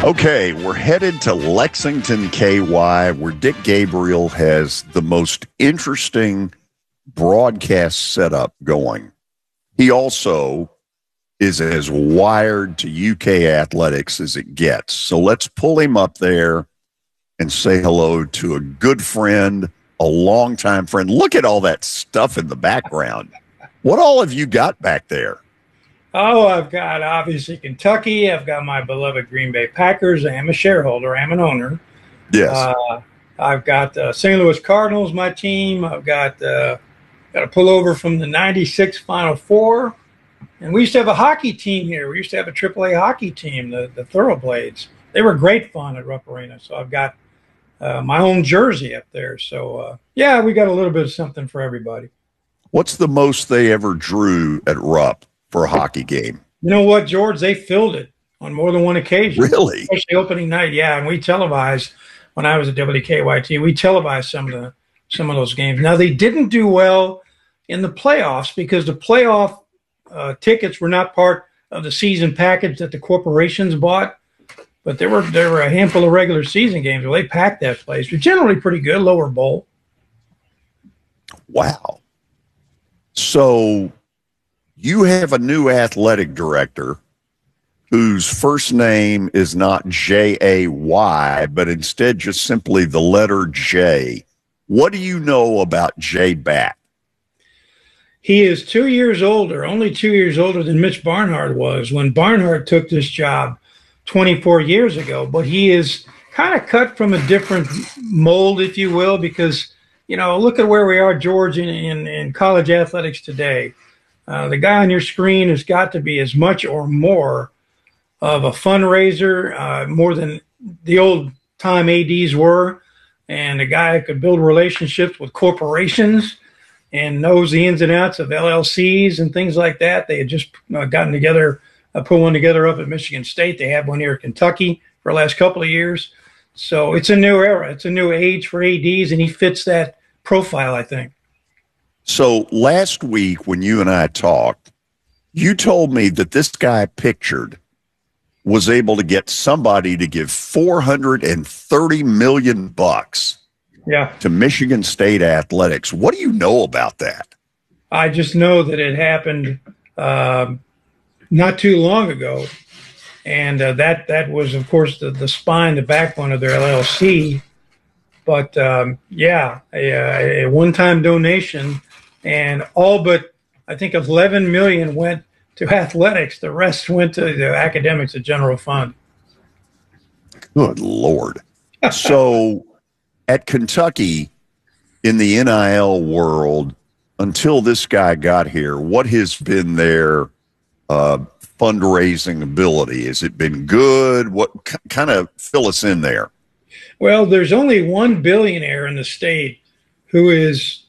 Okay, we're headed to Lexington, KY, where Dick Gabriel has the most interesting broadcast setup going. He also is as wired to UK athletics as it gets. So let's pull him up there and say hello to a good friend, a longtime friend. Look at all that stuff in the background. What all have you got back there? Oh, I've got obviously Kentucky. I've got my beloved Green Bay Packers. I am a shareholder. I am an owner. Yes. I've got St. Louis Cardinals, my team. I've got a pullover from the '96 Final Four. And we used to have a hockey team here. We used to have a AAA hockey team, the Thoroughblades. They were great fun at Rupp Arena. So I've got my own jersey up there. So, yeah, we got a little bit of something for everybody. What's the most they ever drew at Rupp for a hockey game? You know what, George? They filled it on more than one occasion. Really? Especially opening night, yeah. And we televised, when I was at WKYT, we televised some of those games. Now, they didn't do well in the playoffs because the playoff tickets were not part of the season package that the corporations bought. But there were a handful of regular season games where they packed that place. But generally pretty good, lower bowl. Wow. So you have a new athletic director whose first name is not Jay, but instead just simply the letter J. What do you know about Jay Batt? He is 2 years older, only 2 years older than Mitch Barnhart was when Barnhart took this job 24 years ago. But he is kind of cut from a different mold, if you will, because, you know, look at where we are, George, in college athletics today. The guy on your screen has got to be as much or more of a fundraiser, more than the old-time ADs were, and a guy who could build relationships with corporations and knows the ins and outs of LLCs and things like that. They had just gotten together, put one together up at Michigan State. They had one here at Kentucky for the last couple of years. So it's a new era. It's a new age for ADs, and he fits that profile, I think. So last week when you and I talked, you told me that this guy pictured was able to get somebody to give $430 million to Michigan State athletics. What do you know about that? I just know that it happened not too long ago. And that was, of course, the spine, the backbone of their LLC. But, a one-time donation. And all but, I think, $11 million went to athletics. The rest went to the academics, the general fund. Good Lord. So at Kentucky, in the NIL world, until this guy got here, what has been their fundraising ability? Has it been good? What kind of fill us in there? Well, there's only one billionaire in the state who is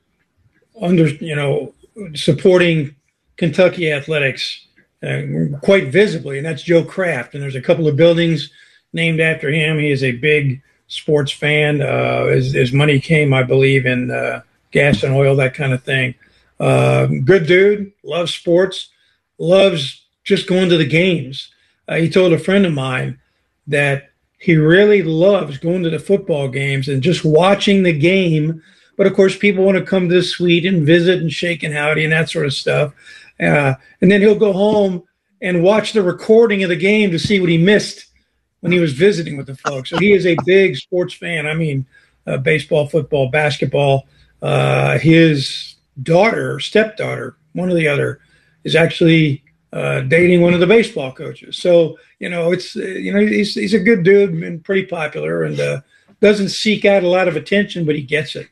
supporting Kentucky athletics quite visibly, and that's Joe Kraft. And there's a couple of buildings named after him. He is a big sports fan. His money came, I believe, in gas and oil, that kind of thing. Good dude, loves sports, loves just going to the games. He told a friend of mine that he really loves going to the football games and just watching the game. But, of course, people want to come to the suite and visit and shake and howdy and that sort of stuff. And then he'll go home and watch the recording of the game to see what he missed when he was visiting with the folks. So he is a big sports fan. I mean, baseball, football, basketball. His daughter, stepdaughter, one or the other, is actually dating one of the baseball coaches. So, he's a good dude and pretty popular and doesn't seek out a lot of attention, but he gets it.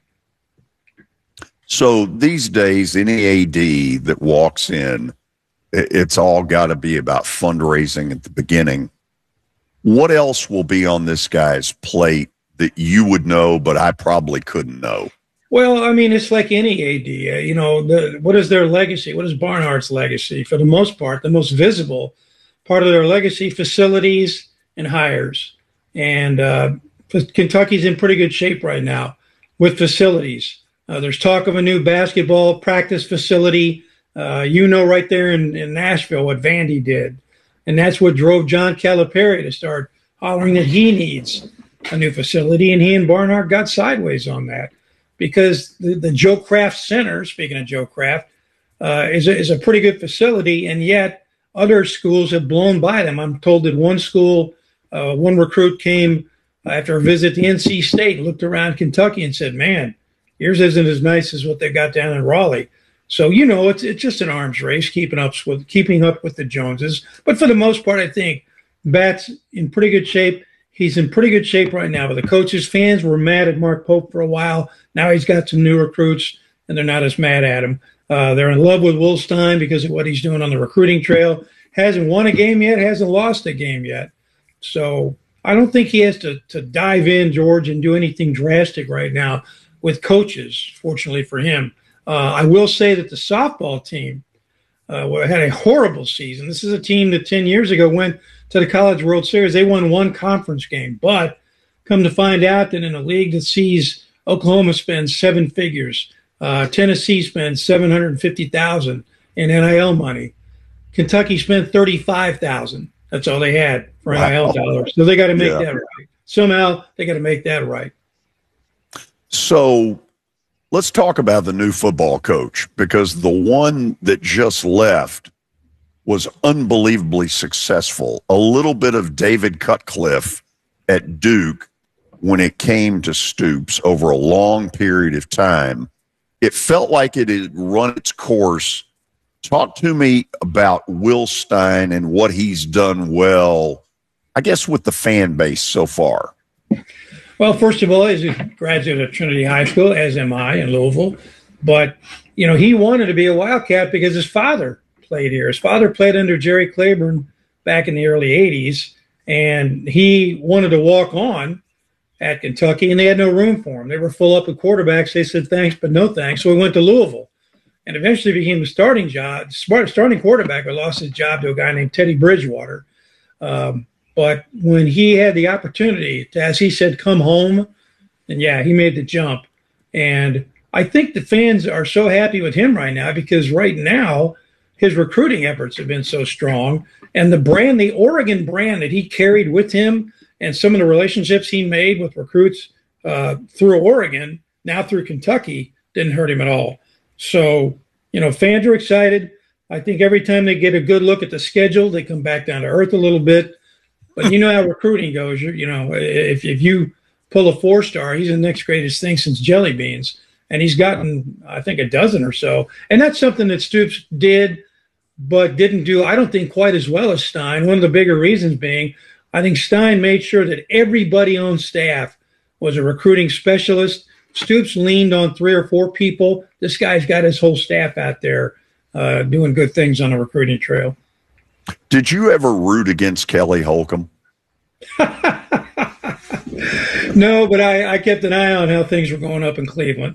So these days, any AD that walks in, it's all got to be about fundraising at the beginning. What else will be on this guy's plate that you would know, but I probably couldn't know? Well, I mean, it's like any AD. What is their legacy? What is Barnhart's legacy? For the most part, the most visible part of their legacy, facilities and hires. And Kentucky's in pretty good shape right now with facilities. There's talk of a new basketball practice facility, right there in Nashville what Vandy did. And that's what drove John Calipari to start hollering that he needs a new facility, and he and Barnhart got sideways on that because the Joe Kraft Center, speaking of Joe Kraft, is a pretty good facility, and yet other schools have blown by them. I'm told that one school, one recruit came after a visit to NC State, looked around Kentucky and said, man, yours isn't as nice as what they got down in Raleigh. So, it's just an arms race, keeping up with the Joneses. But for the most part, I think Bat's in pretty good shape. He's in pretty good shape right now. But the coaches, fans were mad at Mark Pope for a while. Now he's got some new recruits, and they're not as mad at him. They're in love with Will Stein because of what he's doing on the recruiting trail. Hasn't won a game yet, hasn't lost a game yet. So I don't think he has to dive in, George, and do anything drastic right now with coaches, fortunately for him. I will say that the softball team had a horrible season. This is a team that 10 years ago went to the College World Series. They won one conference game, but come to find out that in a league that sees Oklahoma spend seven figures, Tennessee spends $750,000 in NIL money. Kentucky spent $35,000. That's all they had for NIL dollars. So they got to make that right. Somehow they got to make that right. So let's talk about the new football coach, because the one that just left was unbelievably successful. A little bit of David Cutcliffe at Duke when it came to Stoops over a long period of time. It felt like it had run its course. Talk to me about Will Stein and what he's done well, I guess, with the fan base so far. Well, first of all, he's a graduate of Trinity High School, as am I, in Louisville. But, he wanted to be a Wildcat because his father played here. His father played under Jerry Claiborne back in the early 80s, and he wanted to walk on at Kentucky, and they had no room for him. They were full up with quarterbacks. They said thanks, but no thanks. So he went to Louisville and eventually became the starting quarterback, but lost his job to a guy named Teddy Bridgewater. But when he had the opportunity to, as he said, come home, then he made the jump. And I think the fans are so happy with him right now because right now his recruiting efforts have been so strong. And the Oregon brand that he carried with him and some of the relationships he made with recruits through Oregon, now through Kentucky, didn't hurt him at all. So, fans are excited. I think every time they get a good look at the schedule, they come back down to earth a little bit. But you know how recruiting goes. If you pull a 4-star, he's the next greatest thing since jelly beans. And he's gotten, I think, a dozen or so. And that's something that Stoops did, but didn't do, I don't think, quite as well as Stein. One of the bigger reasons being, I think Stein made sure that everybody on staff was a recruiting specialist. Stoops leaned on 3 or 4 people. This guy's got his whole staff out there doing good things on the recruiting trail. Did you ever root against Kelly Holcomb? No, but I kept an eye on how things were going up in Cleveland.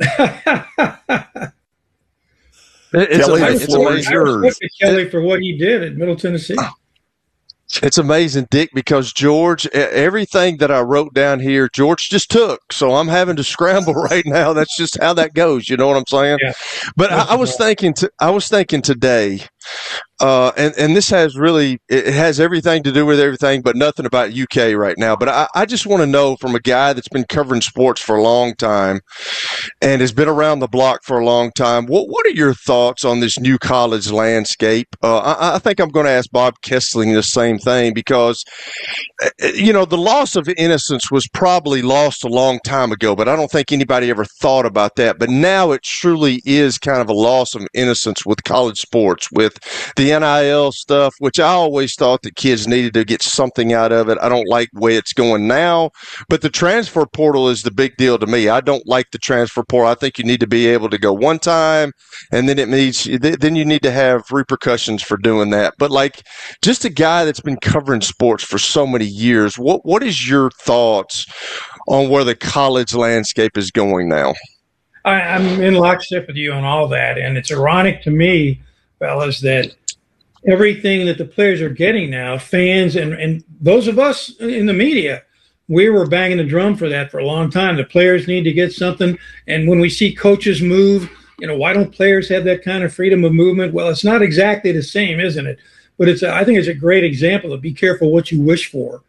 It's amazing. Kelly for what he did at Middle Tennessee. It's amazing, Dick, because George, everything that I wrote down here, George just took. So I'm having to scramble right now. That's just how that goes. You know what I'm saying? Yeah. But I was thinking today, and this has it has everything to do with everything, but nothing about UK right now. But I just want to know from a guy that's been covering sports for a long time and has been around the block for a long time, what are your thoughts on this new college landscape? I think I'm going to ask Bob Kessling the same thing because, the loss of innocence was probably lost a long time ago, but I don't think anybody ever thought about that. But now it truly is kind of a loss of innocence with college sports, with the NIL stuff, which I always thought that kids needed to get something out of it. I don't like the way it's going now, but the transfer portal is the big deal to me. I don't like the transfer portal. I think you need to be able to go one time, and then then you need to have repercussions for doing that. But just a guy that's been covering sports for so many years, what is your thoughts on where the college landscape is going now? I'm in lockstep with you on all that, and it's ironic to me, fellas, that everything that the players are getting now, fans and those of us in the media, we were banging the drum for that for a long time. The players need to get something, and when we see coaches move, why don't players have that kind of freedom of movement? Well, it's not exactly the same, isn't it? But I think it's a great example of be careful what you wish for.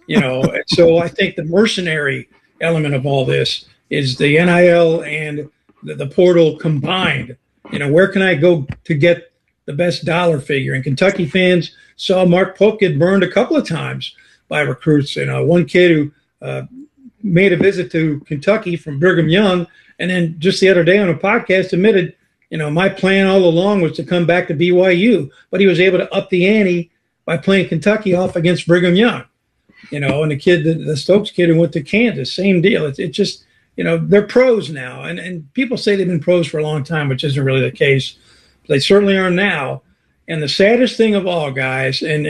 So I think the mercenary element of all this is the NIL and the portal combined. Where can I go to get the best dollar figure? And Kentucky fans saw Mark Pope get burned a couple of times by recruits. One kid who made a visit to Kentucky from Brigham Young, and then just the other day on a podcast admitted, my plan all along was to come back to BYU, but he was able to up the ante by playing Kentucky off against Brigham Young. And the Stokes kid who went to Kansas, same deal. It's just, they're pros now. And people say they've been pros for a long time, which isn't really the case. They certainly are now. And the saddest thing of all, guys, and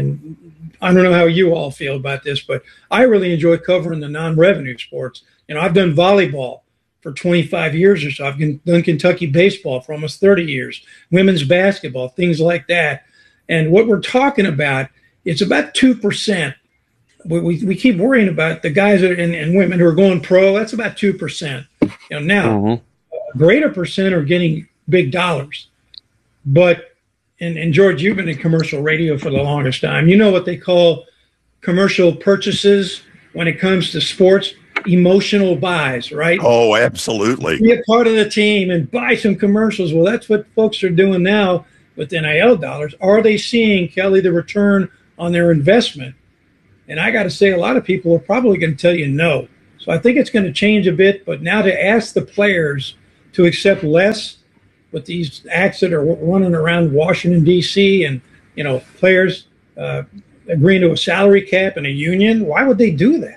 I don't know how you all feel about this, but I really enjoy covering the non-revenue sports. I've done volleyball for 25 years or so. I've done Kentucky baseball for almost 30 years, women's basketball, things like that. And what we're talking about, it's about 2%. We keep worrying about the guys and women who are going pro. That's about 2%. Now, a greater percent are getting big dollars. But, and George, you've been in commercial radio for the longest time. You know what they call commercial purchases when it comes to sports? Emotional buys, right? Oh, absolutely. Be a part of the team and buy some commercials. Well, that's what folks are doing now with NIL dollars. Are they seeing, Kelly, the return on their investment? And I got to say, a lot of people are probably going to tell you no. So I think it's going to change a bit. But now to ask the players to accept less with these acts that are running around Washington, D.C., and, players agreeing to a salary cap and a union, why would they do that?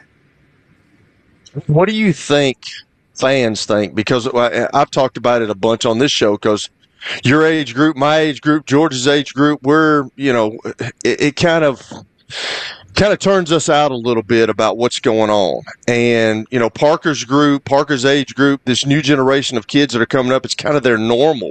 What do you think fans think? Because I've talked about it a bunch on this show, because your age group, my age group, George's age group, we're, it kind of turns us out a little bit about what's going on. And, Parker's age group, this new generation of kids that are coming up, it's kind of their normal.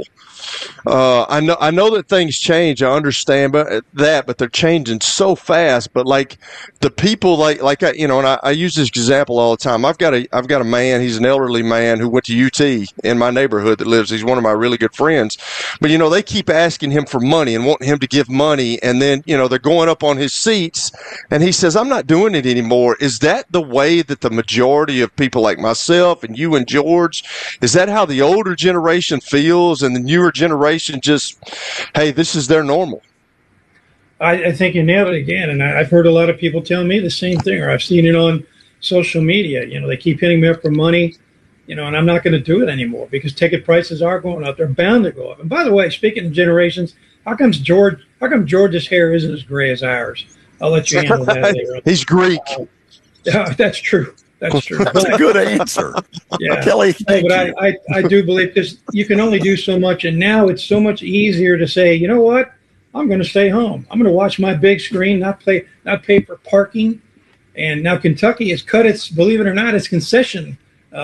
I know that things change. I understand but they're changing so fast. But like the people, and I use this example all the time. I've got a man. He's an elderly man who went to UT in my neighborhood that lives. He's one of my really good friends. But they keep asking him for money and wanting him to give money, and then they're going up on his seats, and he says, "I'm not doing it anymore." Is that the way that the majority of people like myself and you and George? Is that how the older generation feels, and the newer generation just, hey, this is their normal? I think you nailed it again. And I've heard a lot of people tell me the same thing, or I've seen it on social media. They keep hitting me up for money, and I'm not going to do it anymore because ticket prices are going up. They're bound to go up. And by the way, speaking of generations, how come George's hair isn't as gray as ours? I'll let you handle that later. He's Greek. That's true. That's true. That's a good answer. Yeah. Kelly, but I do believe, because you can only do so much, and now it's so much easier to say, you know what, I'm going to stay home. I'm going to watch my big screen, not pay for parking. And now Kentucky has cut believe it or not, its concession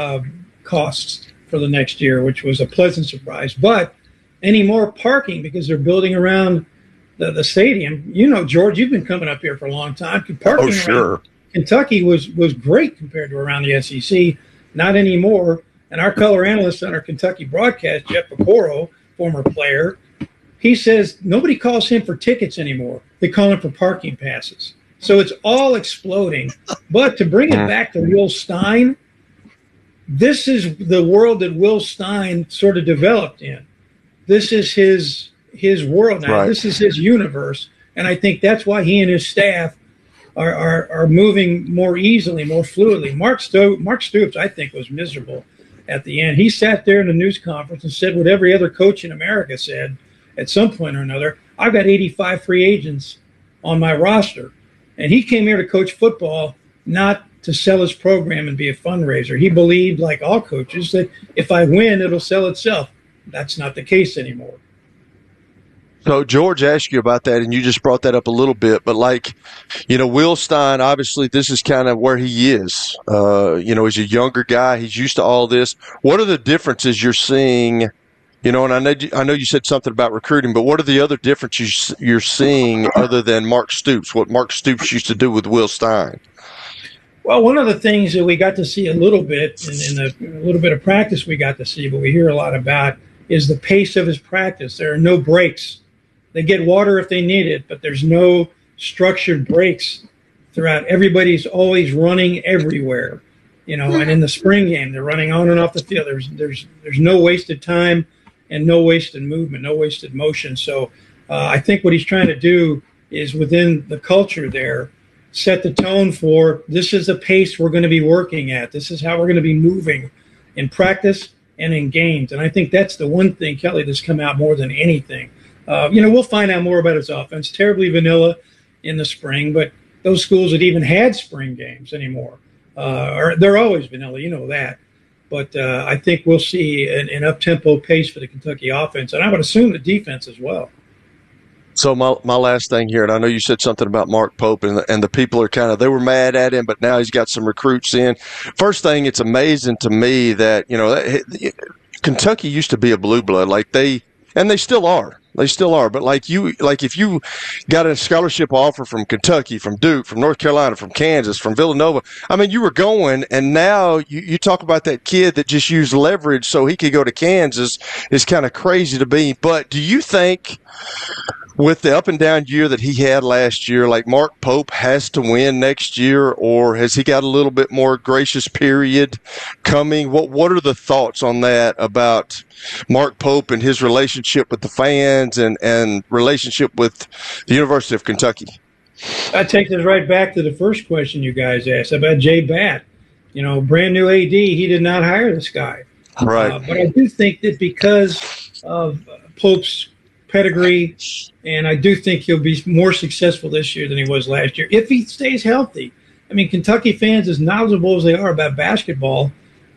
costs for the next year, which was a pleasant surprise. But any more parking, because they're building around the stadium. George, you've been coming up here for a long time. Parking oh, sure. Kentucky was great compared to around the SEC. Not anymore. And our color analyst on our Kentucky broadcast, Jeff Pecoro, former player, he says nobody calls him for tickets anymore. They call him for parking passes. So it's all exploding. But to bring it back to Will Stein, this is the world that Will Stein sort of developed in. This is his world now. Right. This is his universe. And I think that's why he and his staff are moving more easily, more fluidly. Mark Stoops, I think, was miserable at the end. He sat there in a news conference and said what every other coach in America said at some point or another. I've got 85 free agents on my roster. And he came here to coach football, not to sell his program and be a fundraiser. He believed, like all coaches, that if I win, it'll sell itself. That's not the case anymore. So George asked you about that, and you just brought that up a little bit. But Will Stein, obviously this is kind of where he is. He's a younger guy. He's used to all this. What are the differences you're seeing? And I know you said something about recruiting, but what are the other differences you're seeing other than Mark Stoops, what Mark Stoops used to do with Will Stein? Well, one of the things that we got to see a little bit in a little bit of practice we got to see, but we hear a lot about, is the pace of his practice. There are no breaks. They get water if they need it, but there's no structured breaks throughout. Everybody's always running everywhere, and in the spring game, they're running on and off the field. There's no wasted time and no wasted movement, no wasted motion. So I think what he's trying to do is within the culture there, set the tone for this is the pace we're going to be working at. This is how we're going to be moving in practice and in games. And I think that's the one thing, Kelly, that's come out more than anything. We'll find out more about his offense. Terribly vanilla in the spring, but those schools that even had spring games anymore, they're always vanilla, you know that. But I think we'll see an up-tempo pace for the Kentucky offense, and I would assume the defense as well. So my last thing here, and I know you said something about Mark Pope, and the people are they were mad at him, but now he's got some recruits in. First thing, it's amazing to me that, Kentucky used to be a blue blood, and they still are. They still are. But if you got a scholarship offer from Kentucky, from Duke, from North Carolina, from Kansas, from Villanova, I mean, you were going, and now you talk about that kid that just used leverage so he could go to Kansas is kind of crazy to me. But do you think with the up and down year that he had last year, like Mark Pope has to win next year, or has he got a little bit more gracious period coming? What are the thoughts on that about Mark Pope and his relationship with the fans and relationship with the University of Kentucky? That takes us right back to the first question you guys asked about Jay Batt. Brand new AD, he did not hire this guy. Right. But I do think that because of Pope's pedigree, and I do think he'll be more successful this year than he was last year if he stays healthy. I mean, Kentucky fans, as knowledgeable as they are about basketball,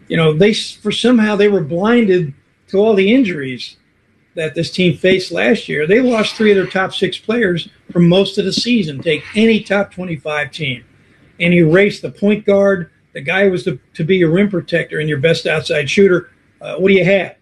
somehow they were blinded to all the injuries that this team faced last year. They lost 3 of their top 6 players for most of the season. Take any top 25 team and erase the point guard, the guy who was to be your rim protector and your best outside shooter. What do you have?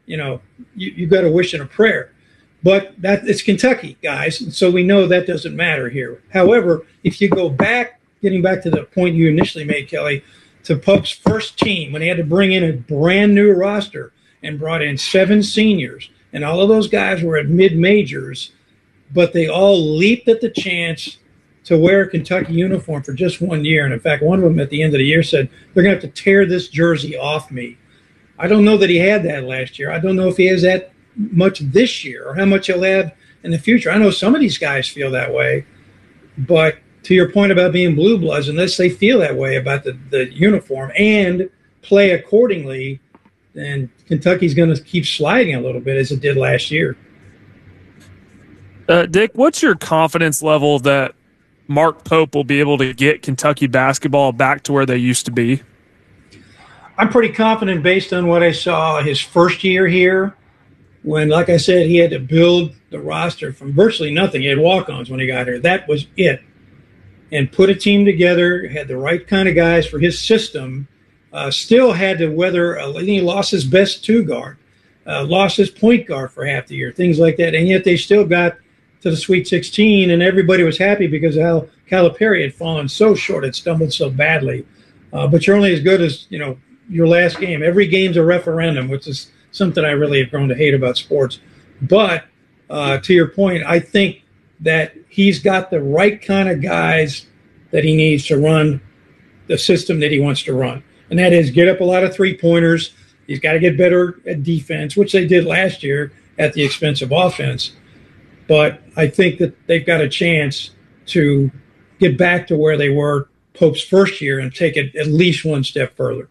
You've got a wish and a prayer. But it's Kentucky, guys, and so we know that doesn't matter here. However, if you go back, getting back to the point you initially made, Kelly, to Pope's first team, when he had to bring in a brand new roster and brought in 7 seniors, and all of those guys were at mid-majors, but they all leaped at the chance to wear a Kentucky uniform for just 1 year. And, in fact, one of them at the end of the year said, they're going to have to tear this jersey off me. I don't know that he had that last year. I don't know if he has that much this year or how much he'll have in the future. I know some of these guys feel that way, but to your point about being blue bloods, unless they feel that way about the uniform and play accordingly, then Kentucky's going to keep sliding a little bit as it did last year. Dick, what's your confidence level that Mark Pope will be able to get Kentucky basketball back to where they used to be? I'm pretty confident based on what I saw his first year here, when, like I said, he had to build the roster from virtually nothing. He had walk-ons when he got here. That was it. And put a team together, had the right kind of guys for his system, still had to weather, he lost his best 2 guard, lost his point guard for half the year, things like that. And yet they still got to the Sweet 16, and everybody was happy because how Calipari had fallen so short, had stumbled so badly. But you're only as good as, your last game. Every game's a referendum, which is something I really have grown to hate about sports. But to your point, I think that he's got the right kind of guys that he needs to run the system that he wants to run. And that is get up a lot of three-pointers. He's got to get better at defense, which they did last year at the expense of offense. But I think that they've got a chance to get back to where they were Pope's first year and take it at least one step further.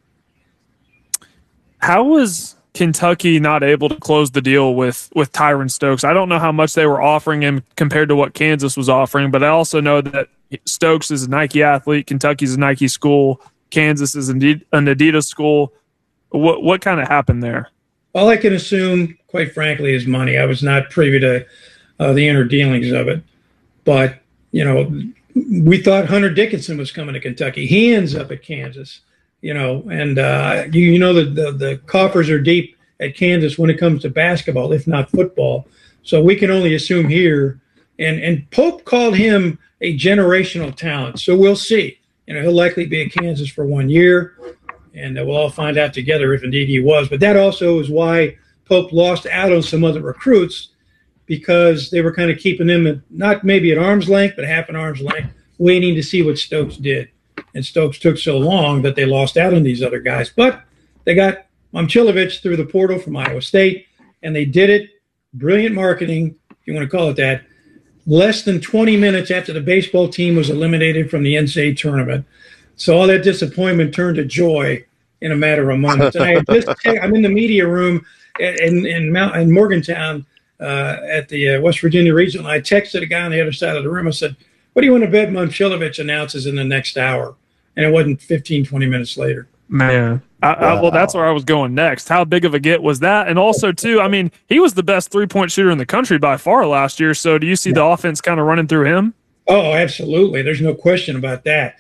How was Kentucky not able to close the deal with Tyron Stokes? I don't know how much they were offering him compared to what Kansas was offering, but I also know that Stokes is a Nike athlete, Kentucky's a Nike school, Kansas is indeed an Adidas school. What kind of happened there? All I can assume, quite frankly, is money. I was not privy to the inner dealings of it. But, we thought Hunter Dickinson was coming to Kentucky. He ends up at Kansas, and the coffers are deep at Kansas when it comes to basketball, if not football. So we can only assume here. And Pope called him a generational talent. So we'll see. He'll likely be at Kansas for 1 year, and we'll all find out together if indeed he was. But that also is why Pope lost out on some other recruits, because they were kind of keeping him not maybe at arm's length, but half an arm's length waiting to see what Stokes did. And Stokes took so long that they lost out on these other guys. But they got Momcilovic through the portal from Iowa State, and they did it. Brilliant marketing, if you want to call it that. Less than 20 minutes after the baseball team was eliminated from the NCAA tournament. So all that disappointment turned to joy in a matter of moments. And I'm in the media room in Morgantown at the West Virginia Regional. I texted a guy on the other side of the room. I said, what do you want to bet Momcilovic announces in the next hour? And it wasn't 15, 20 minutes later. Man, well, that's where I was going next. How big of a get was that? And also, too, I mean, he was the best three-point shooter in the country by far last year. So do you see the offense kind of running through him? Oh, absolutely. There's no question about that.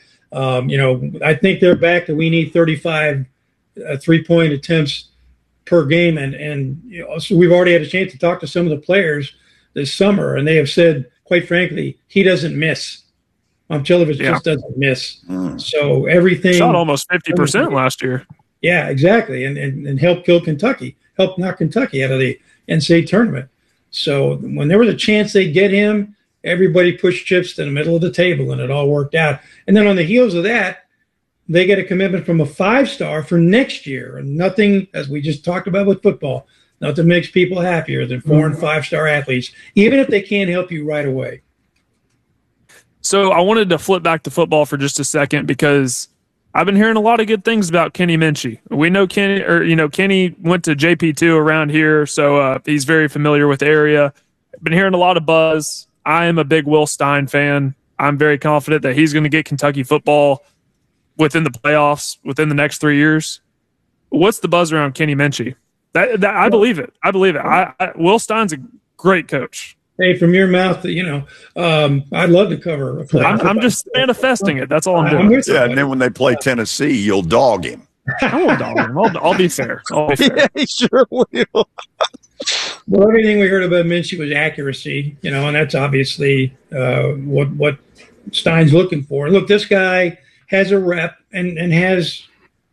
I think they're back that we need 35 three-point attempts per game. And so we've already had a chance to talk to some of the players this summer, and they have said, quite frankly, he doesn't miss. Momcilovic just doesn't miss. So everything. Shot almost 50% last year. Yeah, exactly. And helped kill Kentucky, helped knock Kentucky out of the NCAA tournament. So when there was a chance they'd get him, everybody pushed chips to the middle of the table, and it all worked out. And then on the heels of that, they get a commitment from a 5-star for next year. And nothing, as we just talked about with football, nothing makes people happier than 4- and 5-star athletes, even if they can't help you right away. So I wanted to flip back to football for just a second because I've been hearing a lot of good things about Kenny Minchey. We know Kenny went to JP2 around here, so he's very familiar with the area. Been hearing a lot of buzz. I am a big Will Stein fan. I'm very confident that he's going to get Kentucky football within the playoffs within the next 3 years. What's the buzz around Kenny Minchey? That I believe it. I believe it. Will Stein's a great coach. Hey, from your mouth, I'd love to cover a play. I'm just manifesting it. That's all I'm doing. And then when they play Tennessee, you'll dog him. I won't dog him. I'll be fair. Yeah, he sure will. Well, everything we heard about Minchey was accuracy, and that's obviously what Stein's looking for. Look, this guy has a rep and has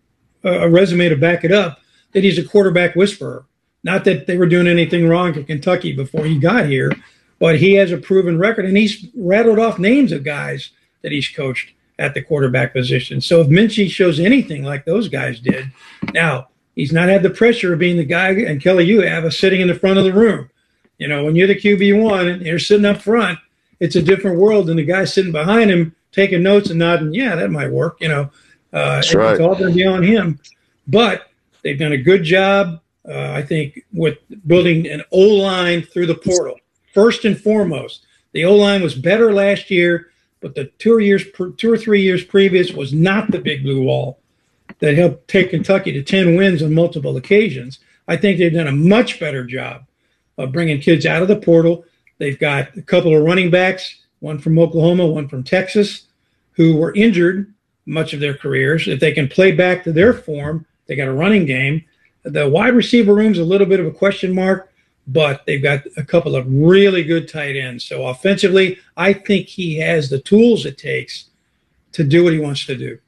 a resume to back it up that he's a quarterback whisperer. Not that they were doing anything wrong to Kentucky before he got here, but he has a proven record, and he's rattled off names of guys that he's coached at the quarterback position. So if Minchey shows anything like those guys did, now he's not had the pressure of being the guy, and Kelly, you have sitting in the front of the room. When you're the QB1 and you're sitting up front, it's a different world than the guy sitting behind him taking notes and nodding, yeah, that might work. That's right. It's all going to be on him. But they've done a good job. I think with building an O-line through the portal. First and foremost, the O-line was better last year, but the 2 or 3 years previous was not the big blue wall that helped take Kentucky to 10 wins on multiple occasions. I think they've done a much better job of bringing kids out of the portal. They've got a couple of running backs, one from Oklahoma, one from Texas, who were injured much of their careers. If they can play back to their form, they got a running game. The wide receiver room's a little bit of a question mark, but they've got a couple of really good tight ends. So offensively, I think he has the tools it takes to do what he wants to do.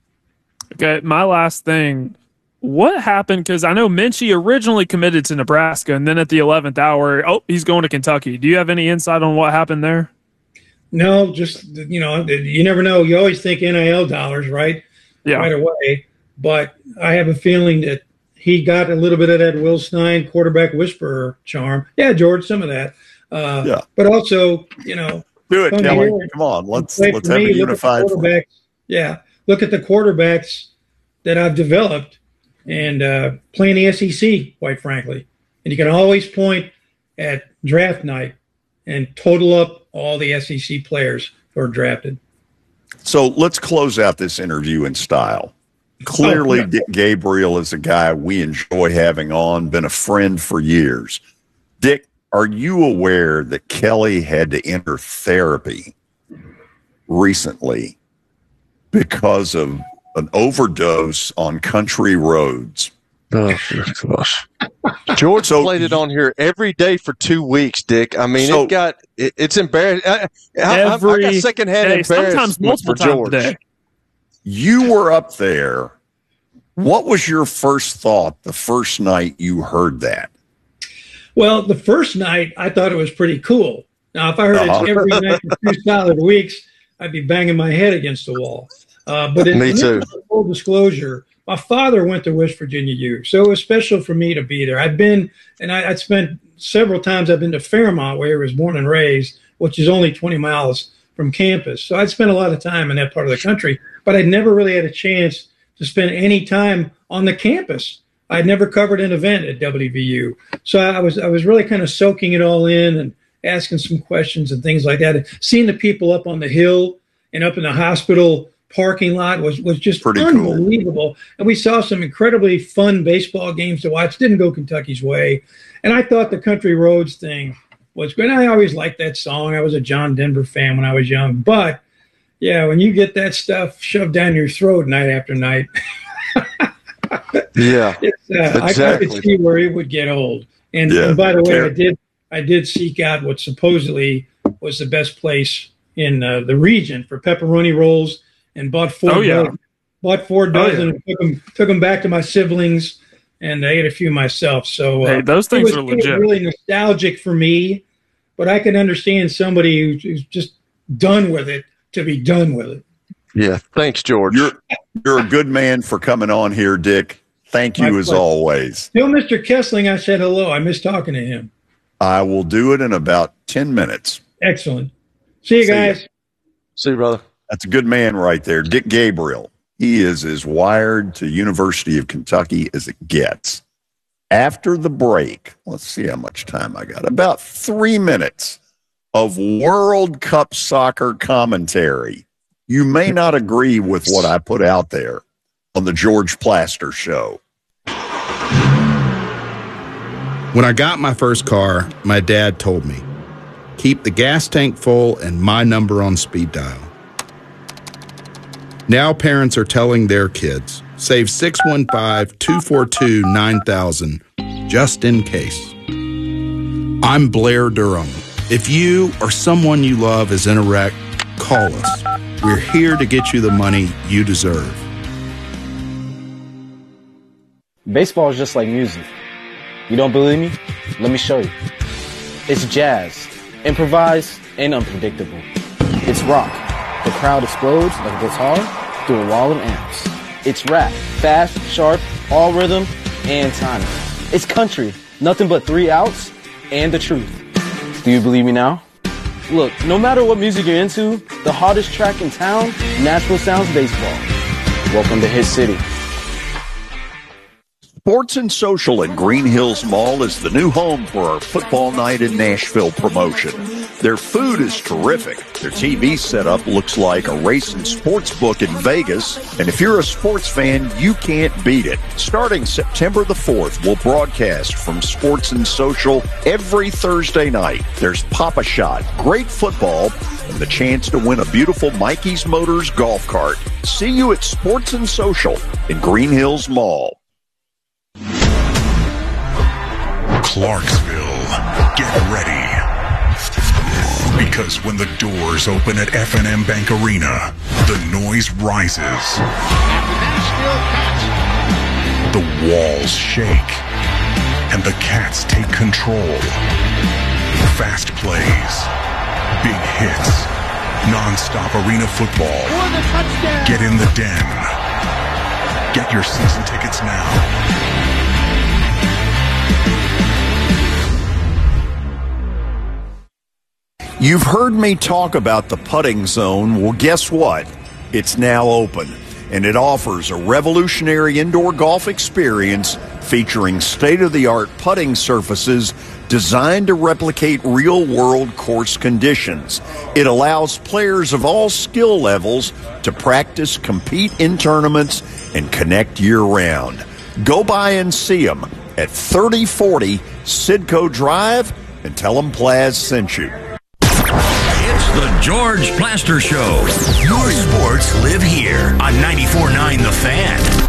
Okay, my last thing. What happened? Because I know Minchey originally committed to Nebraska, and then at the 11th hour, he's going to Kentucky. Do you have any insight on what happened there? No, just, you never know. You always think NIL dollars, right? Yeah. Right away. But I have a feeling that he got a little bit of that Will Stein quarterback whisperer charm. Yeah, George, some of that. Yeah. But also, do it, Kelly. Come on, let's have a unified. Yeah, look at the quarterbacks that I've developed and playing the SEC, quite frankly. And you can always point at draft night and total up all the SEC players who are drafted. So let's close out this interview in style. Clearly, Dick Gabriel is a guy we enjoy having on, been a friend for years. Dick, are you aware that Kelly had to enter therapy recently because of an overdose on country roads? Oh, gosh. George played it on here every day for 2 weeks, Dick. I mean, it's embarrassing. I got secondhand embarrassment sometimes multiple for George. Times a day. You were up there. What was your first thought the first night you heard that? Well, the first night, I thought it was pretty cool. Now, if I heard it every night for 2 solid weeks, I'd be banging my head against the wall. But Me too. Full disclosure, my father went to West Virginia U, so it was special for me to be there. I'd spent several times. I've been to Fairmont, where he was born and raised, which is only 20 miles from campus. So I'd spent a lot of time in that part of the country, but I'd never really had a chance to spend any time on the campus. I'd never covered an event at WVU. So I was really kind of soaking it all in and asking some questions and things like that. And seeing the people up on the hill and up in the hospital parking lot was just pretty unbelievable. Cool. And we saw some incredibly fun baseball games to watch. Didn't go Kentucky's way. And I thought the Country Roads thing was good. I always liked that song. I was a John Denver fan when I was young. But, yeah, when you get that stuff shoved down your throat night after night, yeah, exactly. I could see where it would get old. And by the way, I did seek out what supposedly was the best place in the region for pepperoni rolls and bought 4 dozen. Bought 4 dozen and took them back to my siblings, and I ate a few myself. So hey, those things are legit. It was really nostalgic for me, but I can understand somebody who's just done with it to be done with it. Yeah, thanks, George. You're a good man for coming on here, Dick. Thank you as always. Tell Mr. Kessling I said hello. I miss talking to him. I will do it in about 10 minutes. Excellent. See you guys. See you, brother. That's a good man right there, Dick Gabriel. He is as wired to University of Kentucky as it gets. After the break, let's see how much time I got. About 3 minutes of World Cup soccer commentary. You may not agree with what I put out there on the George Plaster Show. When I got my first car, my dad told me, keep the gas tank full and my number on speed dial. Now parents are telling their kids, save 615-242-9000 just in case. I'm Blair Durham. If you or someone you love is in a wreck, call us. We're here to get you the money you deserve. Baseball is just like music. You don't believe me? Let me show you. It's jazz, improvised, and unpredictable. It's rock. The crowd explodes like a guitar through a wall of amps. It's rap, fast, sharp, all rhythm, and timing. It's country, nothing but 3 outs, and the truth. Do you believe me now? Look, no matter what music you're into, the hottest track in town, Nashville Sounds Baseball. Welcome to Hit City. Sports and Social in Green Hills Mall is the new home for our Football Night in Nashville promotion. Their food is terrific. Their TV setup looks like a racing sports book in Vegas. And if you're a sports fan, you can't beat it. Starting September the 4th, we'll broadcast from Sports and Social every Thursday night. There's Pop-A-Shot, great football, and the chance to win a beautiful Mikey's Motors golf cart. See you at Sports and Social in Green Hills Mall. Clarksville, get ready. Because when the doors open at F&M Bank Arena, the noise rises. The walls shake. And the Cats take control. Fast plays. Big hits. Non-stop arena football. Get in the den. Get your season tickets now. You've heard me talk about the putting zone. Well, guess what? It's now open, and it offers a revolutionary indoor golf experience featuring state-of-the-art putting surfaces designed to replicate real-world course conditions. It allows players of all skill levels to practice, compete in tournaments, and connect year-round. Go by and see them at 3040 Sidco Drive and tell them Plaz sent you. The George Plaster Show. Your sports live here on 94.9 The Fan.